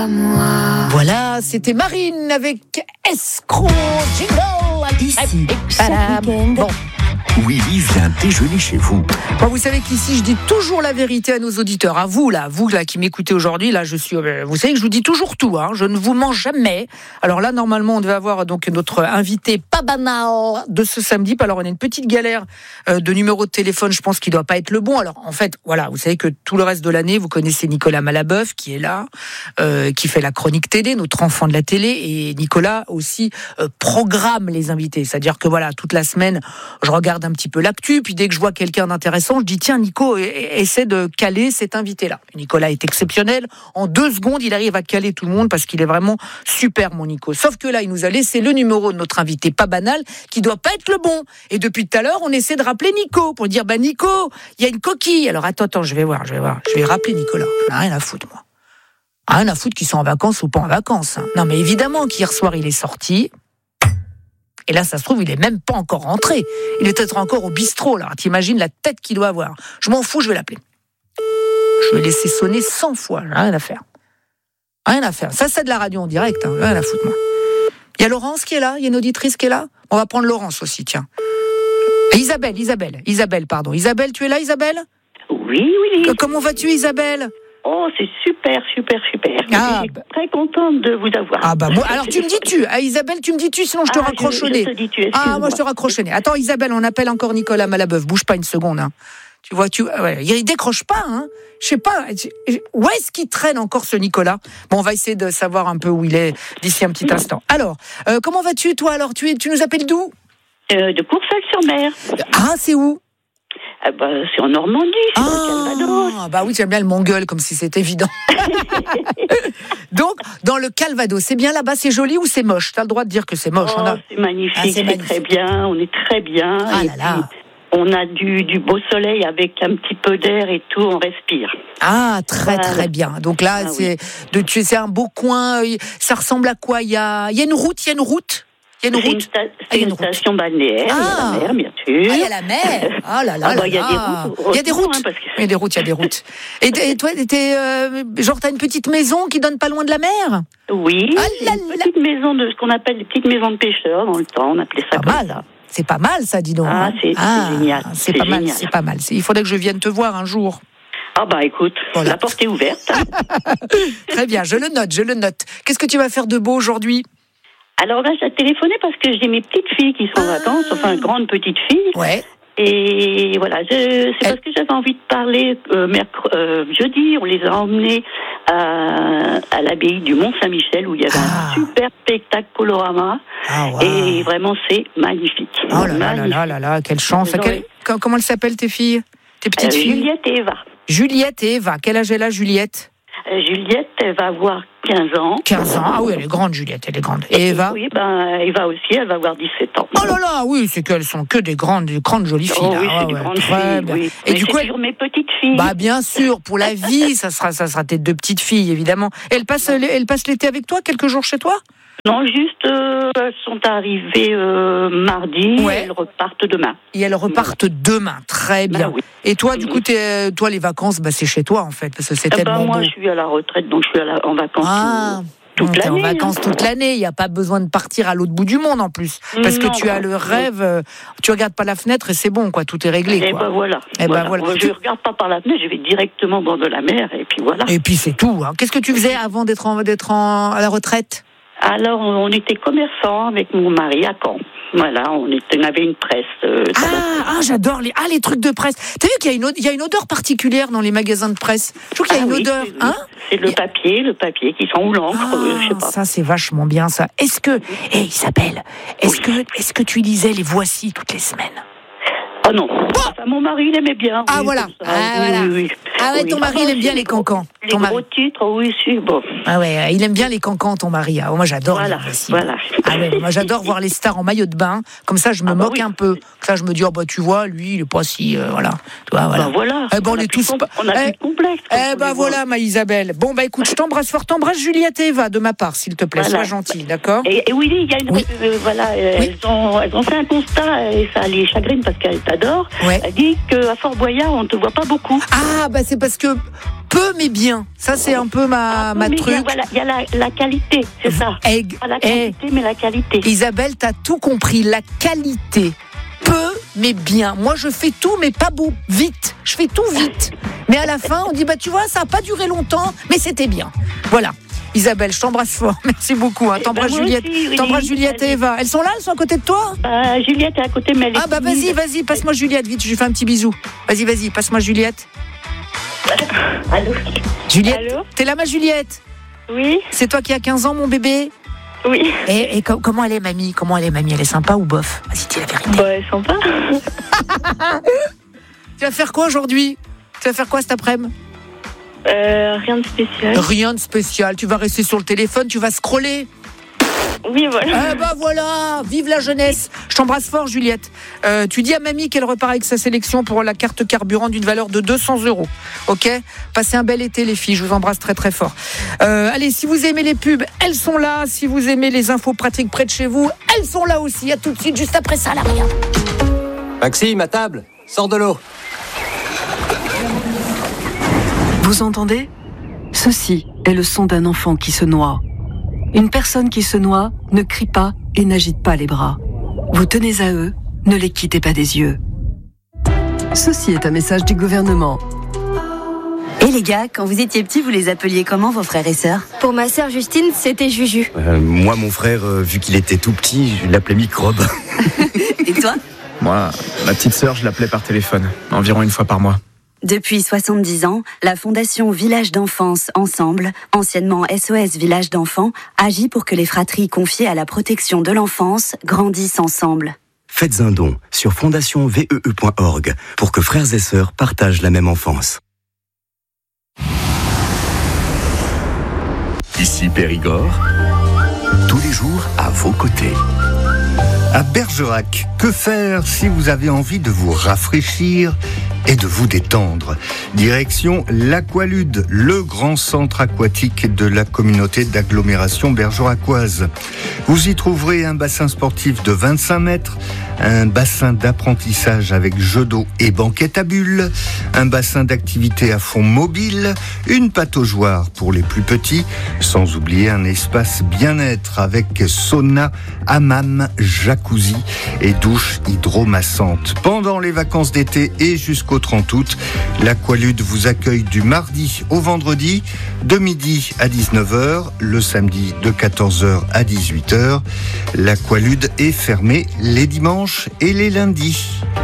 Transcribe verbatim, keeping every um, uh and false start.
Voilà, c'était Marine avec Escroc Jingle. Ici, chaque week-end. Bon. Willy vient déjeuner chez vous. Bon, vous savez qu'ici, je dis toujours la vérité à nos auditeurs. À vous, là, vous là, qui m'écoutez aujourd'hui, là, je suis. Euh, vous savez que je vous dis toujours tout. Hein, je ne vous mens jamais. Alors là, normalement, on devait avoir donc notre invité pas banal de ce samedi. Alors, on a une petite galère euh, de numéro de téléphone. Je pense qu'il ne doit pas être le bon. Alors, en fait, voilà, vous savez que tout le reste de l'année, vous connaissez Nicolas Malabeuf qui est là, euh, qui fait la chronique télé, notre enfant de la télé, et Nicolas aussi euh, programme les invités. C'est-à-dire que voilà, toute la semaine, je regarde un petit peu l'actu, puis dès que je vois quelqu'un d'intéressant, je dis tiens Nico, essaie de caler cet invité-là. Nicolas est exceptionnel, en deux secondes il arrive à caler tout le monde parce qu'il est vraiment super mon Nico. Sauf que là il nous a laissé le numéro de notre invité pas banal qui doit pas être le bon. Et depuis tout à l'heure on essaie de rappeler Nico pour dire bah Nico, il y a une coquille. Alors attends attends, je vais voir, je vais voir, je vais rappeler Nicolas. J'en ai rien à foutre moi. Rien à foutre qu'ils sont en vacances ou pas en vacances. Hein. Non mais évidemment qu'hier soir il est sorti. Et là, ça se trouve, il est même pas encore rentré. Il est peut-être encore au bistrot, là. T'imagines la tête qu'il doit avoir. Je m'en fous, je vais l'appeler. Je vais laisser sonner cent fois. J'ai rien à faire. Rien à faire. Ça, c'est de la radio en direct. Hein. Rien à foutre, moi. Il y a Laurence qui est là. Il y a une auditrice qui est là. On va prendre Laurence aussi, tiens. Et Isabelle, Isabelle. Isabelle, pardon. Isabelle, tu es là, Isabelle ? Oui, oui. Comment vas-tu, Isabelle ? Oh, c'est super, super, super. Ah, je suis bah. très contente de vous avoir. Ah bah moi, alors tu me dis tu, ah, Isabelle, tu me dis tu, sinon je te ah, raccroche au je, nez. je te dis tu, ah moi je te raccroche au nez. Attends Isabelle, on appelle encore Nicolas Malabeuf. Bouge pas une seconde. Hein. Tu vois, tu, ouais, il décroche pas. Hein. Je sais pas. Où est-ce qu'il traîne encore ce Nicolas ? Bon, on va essayer de savoir un peu où il est d'ici un petit instant. Alors, euh, comment vas-tu toi alors ? Tu es, tu nous appelles d'où ? euh, De Courseulles-sur-Mer. Ah, c'est où ? Ah bah, c'est en Normandie, c'est ah, dans le Calvados. Bah oui, j'aime bien le Mongol, comme si c'était évident. Donc, dans le Calvados, c'est bien là-bas, c'est joli ou c'est moche ? T'as le droit de dire que c'est moche. Oh, on a... c'est magnifique, ah, c'est, c'est magnifique. très bien, on est très bien. Ah et là là. On a du, du beau soleil avec un petit peu d'air et tout, on respire. Ah, très voilà. Très bien. Donc là, ah, c'est, oui. de, c'est un beau coin, ça ressemble à quoi ? Il y a, il y a une route, il y a une route Il y a une c'est route une, sta- ah, c'est une une route. station balnéaire, ah. il y a la mer, bien sûr. Ah, il y a la mer. Ah là là ah, bah, là il y a des là. routes. Il y a des routes. Hein, parce que... Il y a des routes, il y a des routes. Et, et toi, t'es, euh, genre, t'as une petite maison qui donne pas loin de la mer ? Oui, ah c'est là une là. petite maison de ce qu'on appelle les petites maisons de pêcheurs dans le temps, on appelait ça Pas comme mal. ça. C'est pas mal, ça, dis donc. Ah, hein. c'est, ah, c'est génial. C'est, c'est pas génial. mal, c'est pas mal. Il faudrait que je vienne te voir un jour. Ah bah écoute, voilà. La porte est ouverte. Très bien, je le note, je le note. Qu'est-ce que tu vas faire de beau aujourd'hui ? Alors là, j'ai téléphoné parce que j'ai mes petites filles qui sont en ah. vacances, enfin grandes petites filles. Ouais. Et voilà, je, c'est Elle... parce que j'avais envie de parler. Euh, mercredi, euh, jeudi, on les a emmenés à, à l'abbaye du Mont-Saint-Michel où il y avait ah. un super spectacle colorama. Ah, wow. Et vraiment, c'est magnifique. Oh là magnifique. là là là là, quelle chance. Quelle... Comment elles s'appellent tes filles ? Tes petites euh, filles ? Juliette et Eva. Juliette et Eva. Quel âge elle a, Juliette ? euh, Juliette, elle va avoir quinze ans. quinze ans. Ah oui, elle est grande, Juliette, elle est grande. Et Eva ? Oui, ben, Eva aussi, elle va avoir dix-sept ans. Oh là là, oui, c'est qu'elles sont que des grandes, des grandes jolies filles. Oh oui, là. c'est Ah, des ouais, grandes très filles, bien. oui. Et Mais du c'est coup, toujours mes petites filles. bah bien sûr, pour la vie, ça sera, ça sera tes deux petites filles, évidemment. Elles passent, elles passent l'été avec toi, quelques jours chez toi ? Non, juste, euh, elles sont arrivées euh, mardi, ouais. Elles repartent demain. Et elles repartent voilà. demain, très bien. Ben oui. Et toi, du coup, t'es, toi, les vacances, bah, c'est chez toi, en fait, parce que c'est eh tellement ben, moi, beau. je suis à la retraite, donc je suis à la, en vacances ah. tout, toute t'es l'année. en vacances hein. toute l'année, il n'y a pas besoin de partir à l'autre bout du monde, en plus. Parce non, que tu as le rêve, euh, tu regardes pas la fenêtre et c'est bon, quoi, tout est réglé. Et quoi. ben voilà. Et voilà. ben voilà. Je ne regarde pas par la fenêtre, je vais directement au bord de la mer, et puis voilà. Et puis c'est tout. Hein. Qu'est-ce que tu faisais avant d'être, en, d'être en, à la retraite ? Alors, on était commerçants avec mon mari à Caen. Voilà, on, était, on avait une presse. Euh, ah, ah, j'adore les, ah, les trucs de presse. T'as vu qu'il y a, une, il y a une odeur particulière dans les magasins de presse ? Je trouve qu'il y a ah, une oui, odeur. Oui, hein c'est le papier, le papier qui sent ou l'encre, ah, euh, je sais pas. Ça, c'est vachement bien, ça. Est-ce que, hé hey, Isabelle, est-ce, oui. que, est-ce que tu lisais les Voici toutes les semaines ? Oh non, oh enfin, mon mari il aimait bien. Ah oui, voilà, ah, ah, oui, voilà. Oui, oui. Ah ouais, oui. ton mari ah, il aime bien les les cancans. Les ton gros mari. titres, oui, si, bon. Ah ouais, il aime bien les cancans, ton mari. Ah, moi j'adore. Voilà, aussi. voilà. Ah ouais, moi j'adore voir les stars en maillot de bain. Comme ça, je me ah bah moque oui. un peu. Comme ça, je me dis, oh bah tu vois, lui, il est pas si, euh, voilà. Tu vois, voilà. Bah voilà. Eh ben, on, on est tous pas. On a eh, plus de complexe. Eh ben voilà, ma Isabelle. Bon bah écoute, je t'embrasse fort, t'embrasse Juliette et Eva de ma part, s'il te plaît. Voilà. Sois gentille, d'accord ? Et, et Willy, il y a une, oui. euh, voilà, euh, oui. elles ont, elles ont fait un constat et ça les chagrine parce qu'elles t'adorent. Ouais. Elle dit qu'à Fort Boyard, on te voit pas beaucoup. Ah bah c'est parce que peu mais bien. Ça, c'est un peu ma, Ah, ma mais truc. bien, voilà, il y a la, la qualité, c'est ça. Eh, Pas la eh, quantité, mais la qualité. Isabelle, t'as tout compris. La qualité. Peu mais bien. Moi, je fais tout, mais pas beau. Vite. Je fais tout vite. Mais à la fin, on dit, bah, tu vois, ça n'a pas duré longtemps, mais c'était bien. Voilà. Isabelle, je t'embrasse fort. Merci beaucoup. Hein. T'embrasses Ben, moi Juliette, aussi, oui, t'embrasses Juliette et allez. Eva. Elles sont là, elles sont à côté de toi? Euh, Juliette est à côté, mais elle est Ah bah vas-y, timide. vas-y, passe-moi Juliette, vite, je lui fais un petit bisou. Vas-y, vas-y, passe-moi Juliette. Allô? Juliette, Allô? t'es là ma Juliette? Oui, C'est toi qui as quinze ans, mon bébé? oui. Et, et co- comment elle est, mamie? Comment elle est, mamie? Elle est sympa ou bof? Vas-y, dis la vérité. Bah, elles sont pas. Tu vas faire quoi aujourd'hui? Tu vas faire quoi cet après-midi? Euh, rien de spécial. Rien de spécial, tu vas rester sur le téléphone, tu vas scroller. Oui, voilà. Eh ben voilà, vive la jeunesse. Je t'embrasse fort, Juliette. Euh, tu dis à mamie qu'elle repart avec sa sélection pour la carte carburant d'une valeur de deux cents euros. Ok? Passez un bel été, les filles. Je vous embrasse très très fort. Euh, allez, si vous aimez les pubs, elles sont là. Si vous aimez les infos pratiques près de chez vous, elles sont là aussi. À tout de suite, juste après ça, là, regarde. Maxime, à table, sors de l'eau. Vous entendez ? Ceci est le son d'un enfant qui se noie. Une personne qui se noie ne crie pas et n'agite pas les bras. Vous tenez à eux, ne les quittez pas des yeux. Ceci est un message du gouvernement. Et les gars, quand vous étiez petits, vous les appeliez comment, vos frères et sœurs? Pour ma sœur Justine, c'était Juju. Euh, moi, mon frère, euh, vu qu'il était tout petit, je l'appelais Microbe. Et toi? Moi, ma petite sœur, je l'appelais par téléphone, environ une fois par mois. Depuis soixante-dix ans, la Fondation Village d'Enfance Ensemble, anciennement S O S Village d'Enfants, agit pour que les fratries confiées à la protection de l'enfance grandissent ensemble. Faites un don sur fondation v e e point org pour que frères et sœurs partagent la même enfance. Ici Périgord, tous les jours à vos côtés. À Bergerac, que faire si vous avez envie de vous rafraîchir et de vous détendre? Direction l'Aqualude, le grand centre aquatique de la communauté d'agglomération bergeracoise. Vous y trouverez un bassin sportif de vingt-cinq mètres, un bassin d'apprentissage avec jeux d'eau et banquette à bulles, un bassin d'activité à fond mobile, une pataugeoire pour les plus petits, sans oublier un espace bien-être avec sauna, hammam, jacuzzi et douche hydromassante. Pendant les vacances d'été et jusqu'au trente août, l'Aqualude vous accueille du mardi au vendredi, de midi à dix-neuf heures, le samedi de quatorze heures à dix-huit heures. L'Aqualude est fermée les dimanches et les lundis.